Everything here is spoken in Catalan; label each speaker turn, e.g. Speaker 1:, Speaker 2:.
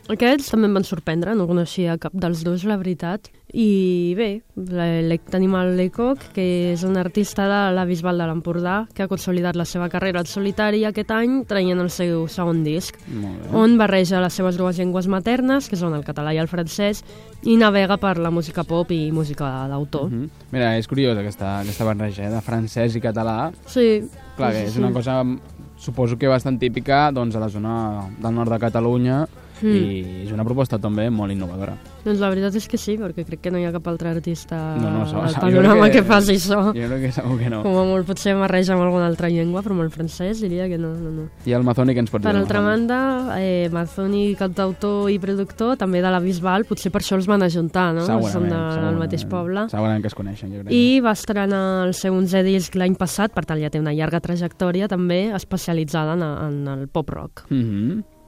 Speaker 1: Aquests també em van sorprendre, no coneixia cap dels dos, la veritat. I bé, tenim el Lecoq, que és un artista de la Bisbal de l'Empordà, que ha consolidat la seva carrera en solitari aquest any traient el seu segon disc, on barreja les seves dues llengües maternes, que són el català i el francès, i navega per la música pop i música d'autor.
Speaker 2: Mira, és curiós aquesta barreja de francès i català.
Speaker 1: Sí.
Speaker 2: Clar, que és una cosa, suposo que bastant típica doncs, a la zona del nord de Catalunya, i és una proposta també molt innovadora.
Speaker 1: Doncs la veritat és que sí, perquè crec que no hi ha cap altre artista
Speaker 2: al
Speaker 1: panorama que faci això.
Speaker 2: Jo crec que segur que no.
Speaker 1: Com a molt potser barreja amb alguna altra llengua, però amb el francès diria que no.
Speaker 2: I el Mazzoni què ens pots dir?
Speaker 1: Per altra banda, Mazzoni, cantautor i productor, també de la Bisbal, potser per això els van ajuntar, no? Són del mateix poble.
Speaker 2: Segurament que es coneixen, jo crec.
Speaker 1: I va estrenar el seu 11è disc l'any passat, per tant ja té una llarga trajectòria també especialitzada en el pop-rock.